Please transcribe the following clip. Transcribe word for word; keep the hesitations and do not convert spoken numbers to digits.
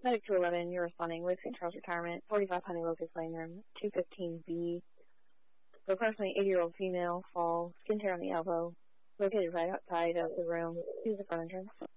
Medic two eleven, you're responding with Saint Charles Retirement, forty-five hundred Locust Lane Room, two fifteen B. The approximately eighty-year-old female, fall, skin tear on the elbow, located right outside of the room. Use the front entrance.